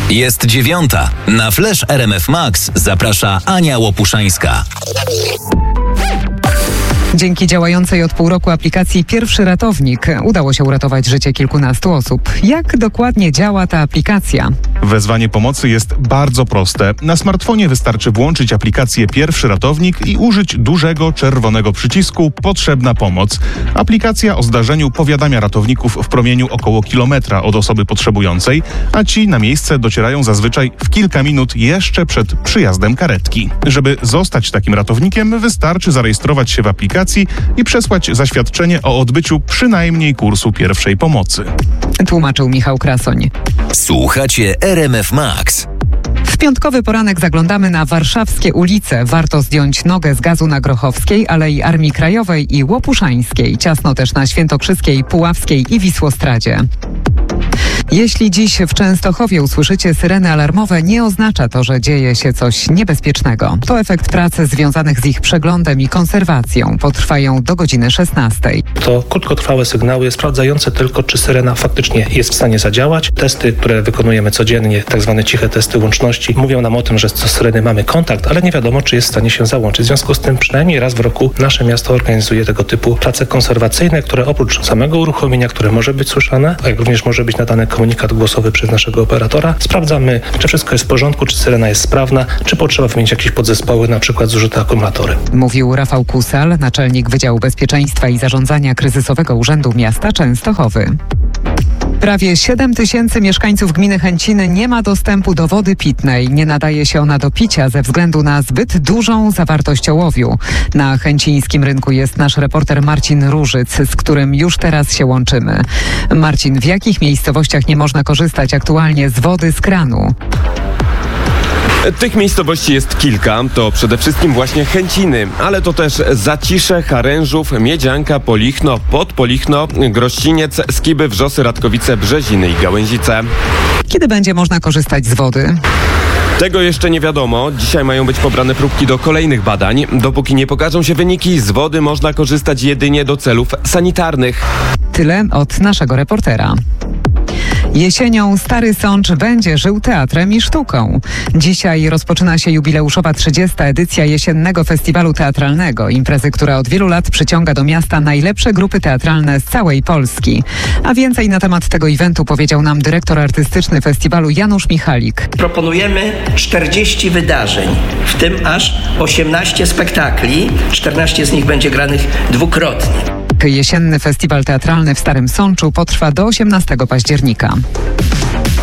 Jest 9:00. Na Flash RMF Max zaprasza Ania Łopuszańska. Dzięki działającej od pół roku aplikacji Pierwszy Ratownik udało się uratować życie kilkunastu osób. Jak dokładnie działa ta aplikacja? Wezwanie pomocy jest bardzo proste. Na smartfonie wystarczy włączyć aplikację Pierwszy Ratownik i użyć dużego czerwonego przycisku Potrzebna pomoc. Aplikacja o zdarzeniu powiadamia ratowników w promieniu około kilometra od osoby potrzebującej, a ci na miejsce docierają zazwyczaj w kilka minut jeszcze przed przyjazdem karetki. Żeby zostać takim ratownikiem, wystarczy zarejestrować się w aplikacji i przesłać zaświadczenie o odbyciu przynajmniej kursu pierwszej pomocy. Tłumaczył Michał Krasoń. Słuchacie RMF Max. W piątkowy poranek zaglądamy na warszawskie ulice. Warto zdjąć nogę z gazu na Grochowskiej, Alei Armii Krajowej i Łopuszańskiej. Ciasno też na Świętokrzyskiej, Puławskiej i Wisłostradzie. Jeśli dziś w Częstochowie usłyszycie syreny alarmowe, nie oznacza to, że dzieje się coś niebezpiecznego. To efekt pracy związanych z ich przeglądem i konserwacją. Potrwają do godziny 16:00. To krótkotrwałe sygnały sprawdzające tylko, czy syrena faktycznie jest w stanie zadziałać. Testy, które wykonujemy codziennie, tak zwane ciche testy łączności, mówią nam o tym, że z syreny mamy kontakt, ale nie wiadomo, czy jest w stanie się załączyć. W związku z tym przynajmniej raz w roku nasze miasto organizuje tego typu prace konserwacyjne, które oprócz samego uruchomienia, które może być słyszane, jak również może być nadany komunikat głosowy przez naszego operatora, sprawdzamy, czy wszystko jest w porządku, czy syrena jest sprawna, czy potrzeba wymienić jakieś podzespoły, na przykład zużyte akumulatory. Mówił Rafał Kusal, naczelnik Wydziału Bezpieczeństwa i Zarządzania Kryzysowego Urzędu Miasta Częstochowy. Prawie 7 000 mieszkańców gminy Chęciny nie ma dostępu do wody pitnej. Nie nadaje się ona do picia ze względu na zbyt dużą zawartość ołowiu. Na chęcińskim rynku jest nasz reporter Marcin Różyc, z którym już teraz się łączymy. Marcin, w jakich miejscowościach nie można korzystać aktualnie z wody z kranu? Tych miejscowości jest kilka, to przede wszystkim właśnie Chęciny, ale to też Zacisze, Harężów, Miedzianka, Polichno, Podpolichno, Grościniec, Skiby, Wrzosy, Radkowice, Brzeziny i Gałęzice. Kiedy będzie można korzystać z wody? Tego jeszcze nie wiadomo. Dzisiaj mają być pobrane próbki do kolejnych badań. Dopóki nie pokażą się wyniki, z wody można korzystać jedynie do celów sanitarnych. Tyle od naszego reportera. Jesienią Stary Sącz będzie żył teatrem i sztuką. Dzisiaj rozpoczyna się jubileuszowa 30. edycja Jesiennego Festiwalu Teatralnego, imprezy, która od wielu lat przyciąga do miasta najlepsze grupy teatralne z całej Polski. A więcej na temat tego eventu powiedział nam dyrektor artystyczny festiwalu Janusz Michalik. Proponujemy 40 wydarzeń, w tym aż 18 spektakli, 14 z nich będzie granych dwukrotnie. Jesienny Festiwal Teatralny w Starym Sączu potrwa do 18 października.